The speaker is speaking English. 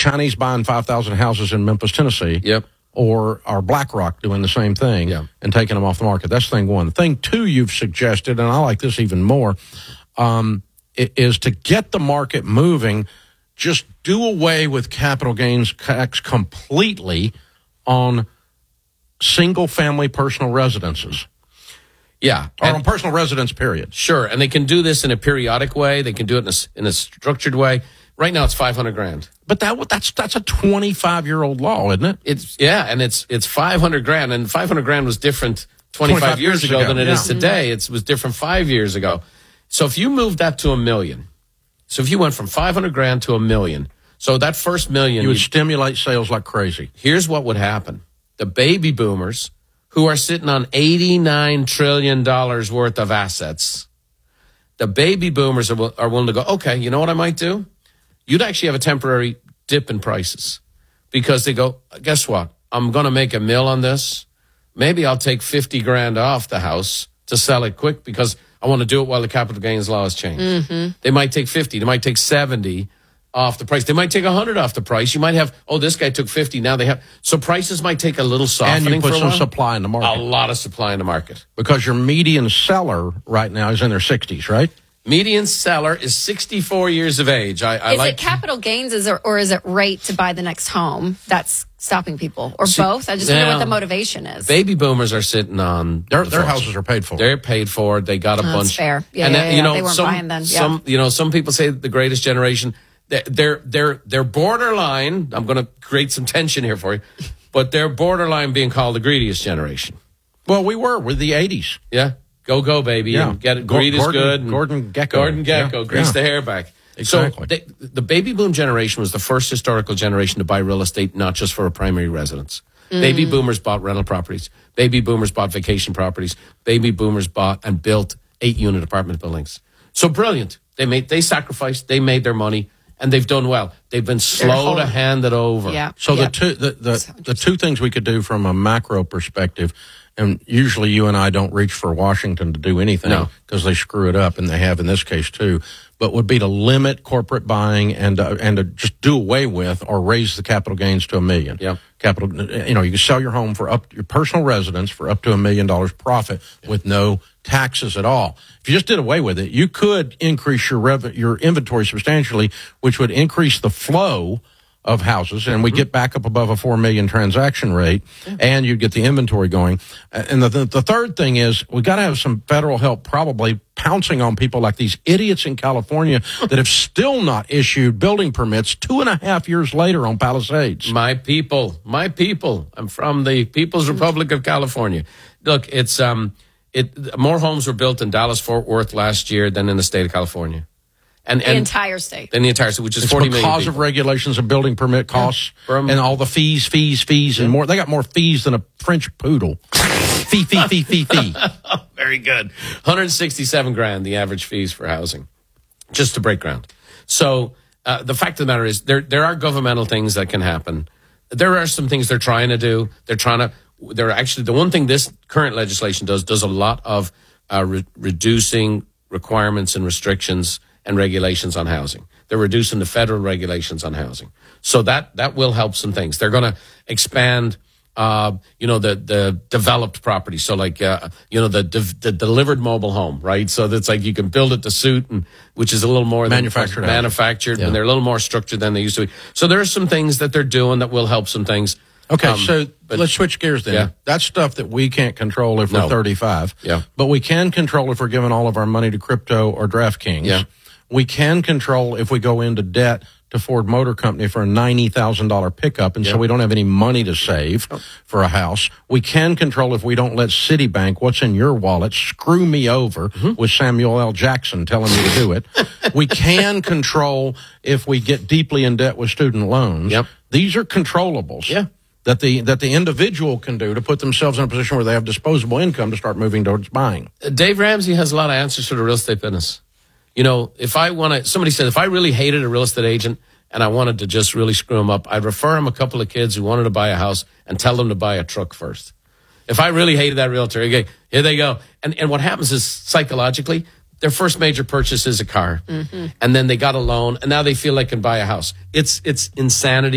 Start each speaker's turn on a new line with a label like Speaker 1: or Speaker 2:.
Speaker 1: Chinese buying 5,000 houses in Memphis, Tennessee.
Speaker 2: Yep.
Speaker 1: Or are BlackRock doing the same thing and taking them off the market? That's thing one. Thing two you've suggested, and I like this even more, is to get the market moving, just do away with capital gains tax completely on single-family personal residences.
Speaker 2: Yeah.
Speaker 1: Or on personal residence, period.
Speaker 2: Sure, and they can do this in a periodic way. They can do it in a structured way. Right now, it's $500,000.
Speaker 1: But that's a 25-year-old law, isn't it?
Speaker 2: It's $500,000, and $500,000 was different 25 years ago than it is today. It was different 5 years ago. So if you moved that to $1 million, so if you went from $500,000 to $1 million, so that first $1 million,
Speaker 1: you would stimulate sales like crazy.
Speaker 2: Here's what would happen: the baby boomers, who are sitting on $89 trillion worth of assets, the baby boomers are willing to go, okay, you know what I might do? You'd actually have a temporary dip in prices because they go, guess what? I'm going to make $1 million on this. Maybe I'll take $50,000 off the house to sell it quick because I want to do it while the capital gains law has changed. Mm-hmm. They might take 50. They might take 70 off the price. They might take 100 off the price. You might have, this guy took 50. Now they have. So prices might take a little softening.
Speaker 1: And you put
Speaker 2: for a
Speaker 1: some
Speaker 2: while.
Speaker 1: supply in the market.
Speaker 2: A lot of supply in the market.
Speaker 1: Because your median seller right now is in their 60s, right?
Speaker 2: Median seller is 64 years of age.
Speaker 3: Is it capital gains or is it rate to buy the next home that's stopping people? Or both? I just wonder what the motivation is.
Speaker 2: Baby boomers are sitting on...
Speaker 1: Their houses are paid for.
Speaker 2: They're paid for. They got a bunch.
Speaker 3: That's fair. Yeah,
Speaker 2: and
Speaker 3: they weren't buying then. Yeah.
Speaker 2: Some people say the greatest generation... They're borderline. I'm going to create some tension here for you, but they're borderline being called the greediest generation.
Speaker 1: Well, we're the 80s.
Speaker 2: Yeah, go, baby,
Speaker 1: yeah.
Speaker 2: And get it. Greed is good.
Speaker 1: Gordon Gekko,
Speaker 2: grease the hair back.
Speaker 1: Exactly.
Speaker 2: So the baby boom generation was the first historical generation to buy real estate, not just for a primary residence. Baby boomers bought rental properties. Baby boomers bought vacation properties. Baby boomers bought and built 8-unit apartment buildings. So brilliant. They sacrificed. They made their money. And they've done well. They've been slow to hand it over.
Speaker 3: Yeah.
Speaker 1: So the two things we could do from a macro perspective, and usually you and I don't reach for Washington to do anything because they screw it up, and they have in this case too, but would be to limit corporate buying and to just do away with or raise the capital gains to $1 million.
Speaker 2: Yeah.
Speaker 1: Capital, you can sell your home for your personal residence for up to $1 million profit with no taxes at all. If you just did away with it, you could increase your inventory substantially, which would increase the flow of houses, and we get back up above a 4 million transaction rate, and you get the inventory going. And the third thing is we got to have some federal help, probably pouncing on people like these idiots in California that have still not issued building permits 2.5 years later on Palisades.
Speaker 2: My people. I'm from the People's Republic of California. Look, it's more homes were built in Dallas-Fort Worth last year than in the state of California. And
Speaker 3: the entire state.
Speaker 2: In the entire state, which is 40 million
Speaker 1: because of regulations of building permit costs and all the fees and more. They got more fees than a French poodle. Fee.
Speaker 2: Very good. $167,000, the average fees for housing, just to break ground. So the fact of the matter is there are governmental things that can happen. There are some things they're trying to do. They're actually, the one thing this current legislation does a lot of reducing requirements and restrictions and regulations on housing. They're reducing the federal regulations on housing. So that will help some things. They're going to expand, the developed property. So like, the delivered mobile home, right? So that's like you can build it to suit, which is a little more
Speaker 1: manufactured,
Speaker 2: and they're a little more structured than they used to be. So there are some things that they're doing that will help some things.
Speaker 1: Okay, so let's switch gears then.
Speaker 2: Yeah.
Speaker 1: That's stuff that we can't control if we're 35.
Speaker 2: Yeah.
Speaker 1: But we can control if we're giving all of our money to crypto or DraftKings.
Speaker 2: Yeah.
Speaker 1: We can control if we go into debt to Ford Motor Company for a $90,000 pickup, and so we don't have any money to save for a house. We can control if we don't let Citibank, what's in your wallet, screw me over with Samuel L. Jackson telling me to do it. We can control if we get deeply in debt with student loans.
Speaker 2: Yep.
Speaker 1: These are controllables.
Speaker 2: Yeah.
Speaker 1: That the individual can do to put themselves in a position where they have disposable income to start moving towards buying.
Speaker 2: Dave Ramsey has a lot of answers for the real estate business. Somebody said, if I really hated a real estate agent and I wanted to just really screw him up, I'd refer him a couple of kids who wanted to buy a house and tell them to buy a truck first. If I really hated that realtor, okay, here they go. And what happens is psychologically, their first major purchase is a car. Mm-hmm. And then they got a loan and now they feel they can buy a house. It's insanity.